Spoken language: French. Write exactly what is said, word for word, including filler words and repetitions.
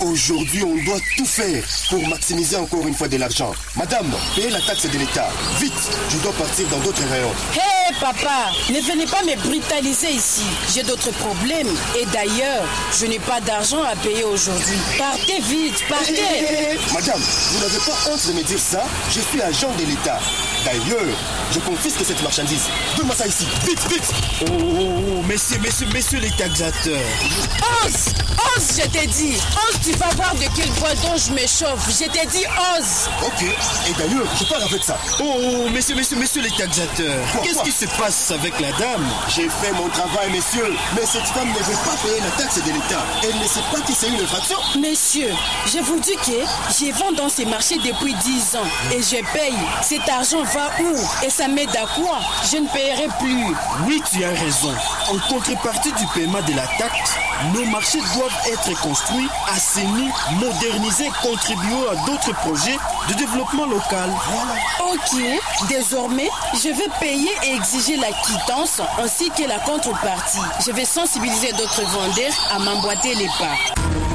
Aujourd'hui, on doit tout faire pour maximiser encore une fois de l'argent. Madame, payez la taxe de l'État. Vite, je dois partir dans d'autres rayons. Hé, hey, papa, ne venez pas me brutaliser ici. J'ai d'autres problèmes. Et d'ailleurs, je n'ai pas d'argent à payer aujourd'hui. Partez vite, partez. Hey, hey, hey. Madame, vous n'avez pas honte de me dire ça? Je suis agent de l'État. D'ailleurs, je confisque cette marchandise. Donne-moi ça ici, vite, vite. Oh, oh, oh, messieurs, messieurs, messieurs les taxateurs. Ose, ose, je t'ai dit. Ose, tu vas voir de quel bois dont je m'échauffe. Je t'ai dit, ose. Ok, et d'ailleurs, je pars avec ça. Oh, oh, messieurs, messieurs, messieurs les taxateurs. Qu'est-ce qui se passe avec la dame? J'ai fait mon travail, messieurs. Mais cette femme ne veut pas payer la taxe de l'État. Elle ne sait pas que c'est une infraction. Messieurs, je vous dis que je vends dans ces marchés depuis dix ans. Et je paye. Cet argent va où? Et ça m'aide à quoi? Je ne paierai plus. Oui, tu as raison. En contrepartie du paiement de la taxe, nos marchés doivent être construits, assainis, modernisés, contribuant à d'autres projets de développement local. Voilà. Ok, désormais, je vais payer et exiger la quittance ainsi que la contrepartie. Je vais sensibiliser d'autres vendeurs à m'emboîter les pas.